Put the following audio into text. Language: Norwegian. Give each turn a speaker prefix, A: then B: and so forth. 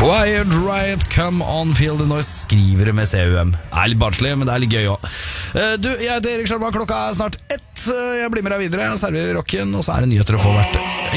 A: Quiet Riot, Come On, Feel the Noise. Skriver det med CUM. Det er litt barnslig, men det er litt gøy også. Du, jeg heter Erik Sjarma, klokka er snart 1. Jeg blir med deg videre, jeg serverer rocken, og så er det nyheter å få hvert